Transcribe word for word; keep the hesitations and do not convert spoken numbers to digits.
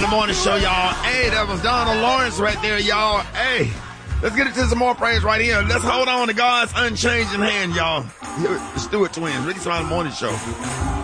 Morning Show, y'all. Hey, that was Donald Lawrence right there, y'all. Hey, let's get into some more praise right here. Let's hold on to God's unchanging hand, y'all. Here, the Stewart twins, Ricky Smiley Morning Show.